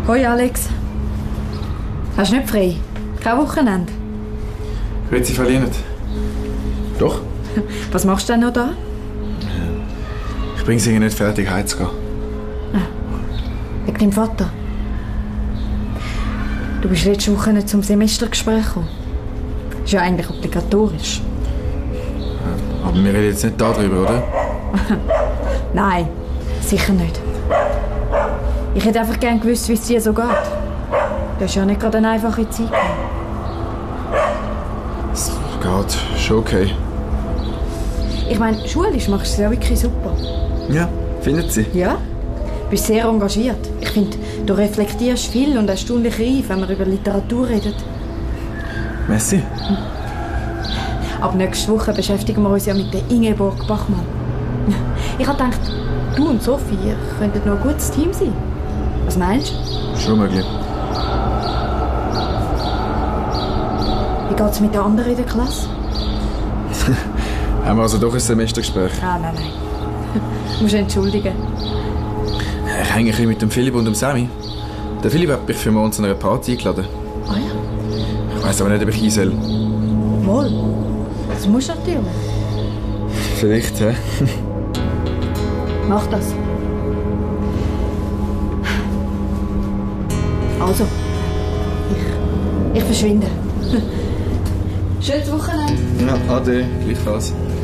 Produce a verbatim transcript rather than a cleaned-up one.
Hoi Alex. Hast du nicht frei? Kein Wochenende? Grüezi, Frau Lienert. Doch. Was machst du denn noch da? Ich bringe sie nicht fertig, heimzugehen. Ah, wegen deinem Vater. Du bist letzte Woche nicht zum Semestergespräch gekommen. Ist ja eigentlich obligatorisch. Aber wir reden jetzt nicht darüber, oder? Nein, sicher nicht. Ich hätte einfach gerne gewusst, wie es dir so geht. Du hast ja nicht gerade eine einfache Zeit gehabt. Es geht schon okay. Ich meine, schulisch machst du es ja wirklich super. Ja, findet Sie? Ja, du bist sehr engagiert. Ich finde, du reflektierst viel und erstaunlich reif, wenn wir über Literatur reden. Merci. Hm. Ab nächste Woche beschäftigen wir uns ja mit der Ingeborg Bachmann. Ich habe gedacht, du und Sophie könnten noch ein gutes Team sein. Was meinst du? Schon möglich. Wie geht es mit den anderen in der Klasse? Haben wir also doch ein Semestergespräch? Ah, nein, nein. Du musst entschuldigen. Ich hänge ein bisschen mit dem Philipp und dem Sammy. Der Philipp hat mich für morgen zu einer Party eingeladen. Ah ja? Ich weiss aber nicht, ob ich hin soll. Wohl. Das musst du natürlich. Vielleicht, hä? Mach das. Also, ich, ich verschwinde. Schönes Wochenende. Ja, ade, gleichfalls.